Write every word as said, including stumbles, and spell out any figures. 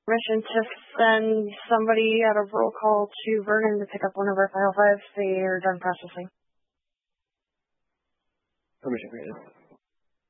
Permission to send somebody out of roll call to Vernon to pick up one of our five oh fives. They are done processing. Permission granted.